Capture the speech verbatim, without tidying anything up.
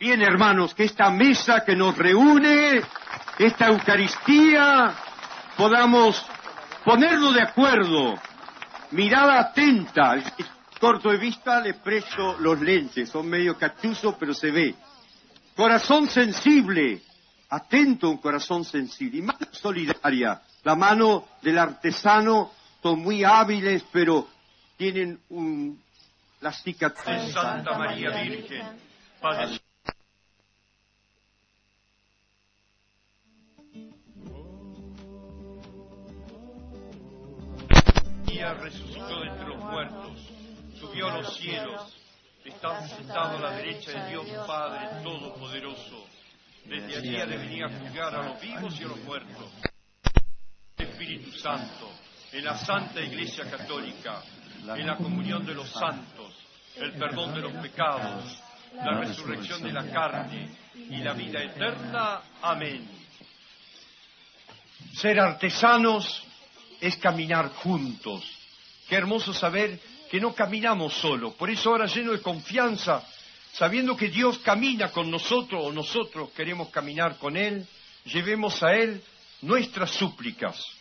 Bien, hermanos, que esta mesa que nos reúne, esta Eucaristía, podamos ponerlo de acuerdo. Mirada atenta. El corto de vista le presto los lentes, son medio cachuzos, pero se ve. Corazón sensible, atento, un corazón sensible. Y mano solidaria, la mano del artesano, son muy hábiles, pero tienen un, la cicatriz. De Santa María Virgen, Padre. María resucitó de entre los muertos, subió a los cielos, está sentado a la derecha de Dios Padre Todopoderoso. Desde allí ha de venir a juzgar a los vivos y a los muertos. Espíritu Santo, en la Santa Iglesia Católica, en la comunión de los santos, el perdón de los pecados, la resurrección de la carne y la vida eterna. Amén. Ser artesanos es caminar juntos. Qué hermoso saber que no caminamos solos. Por eso ahora, lleno de confianza, sabiendo que Dios camina con nosotros o nosotros queremos caminar con Él, llevemos a Él nuestras súplicas.